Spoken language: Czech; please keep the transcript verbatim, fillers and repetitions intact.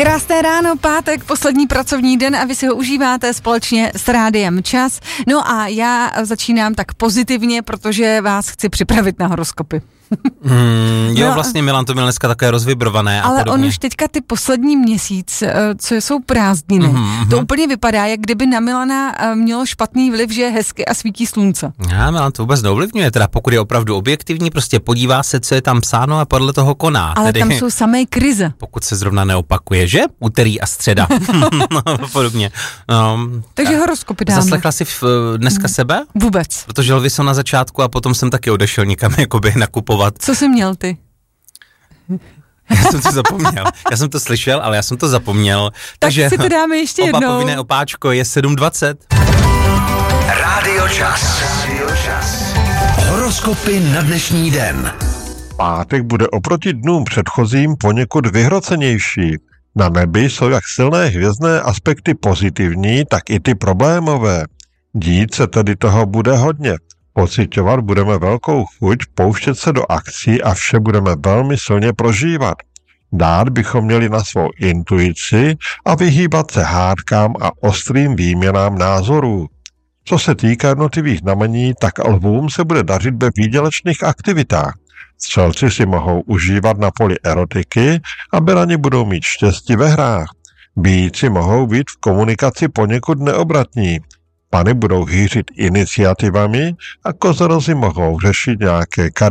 Krásné ráno, pátek, poslední pracovní den a vy si ho užíváte společně s Rádiem Čas. No a já začínám tak pozitivně, protože vás chci připravit na horoskopy. Hmm, jo, no, vlastně Milan to měl dneska také rozvibrované a ale podobně. on už teďka ty poslední měsíc, co jsou prázdniny, mm-hmm. to úplně vypadá, jak kdyby na Milana mělo špatný vliv, že je hezky a svítí slunce. Já, Milan to vůbec neovlivňuje, teda pokud je opravdu objektivní, prostě podívá se, co je tam psáno a podle toho koná. Ale tedy, tam jsou samé krize. Pokud se zrovna neopakuje, že? Úterý a středa. No, podobně. Um, Takže horoskopy dáme. Zaslechla jsi v, dneska hmm. sebe? Vůbec. Protože Lvy jsou na začátku a potom jsem taky odešel někam jakoby nakupovat. Co jsi měl ty? Já jsem to zapomněl. Já jsem to slyšel, ale já jsem to zapomněl. Tak Takže si to dáme ještě oba jednou. povinné opáčko je sedm dvacet. Rádio Čas. Rádio Čas. Horoskopy na dnešní den. Pátek bude oproti dnům předchozím poněkud vyhrocenější. Na nebi jsou jak silné hvězdné aspekty pozitivní, tak i ty problémové. Dít se tedy toho bude hodně. Pociťovat budeme velkou chuť, pouštět se do akcí a vše budeme velmi silně prožívat. Dát bychom měli na svou intuici a vyhýbat se hádkám a ostrým výměnám názorů. Co se týká jednotlivých znamení, tak lvům se bude dařit ve výdělečných aktivitách. Střelci si mohou užívat na poli erotiky a berani budou mít štěstí ve hrách. Býci mohou být v komunikaci poněkud neobratní. Pany budou hýřit iniciativami a kozorozy mohou řešit nějaké kariéry.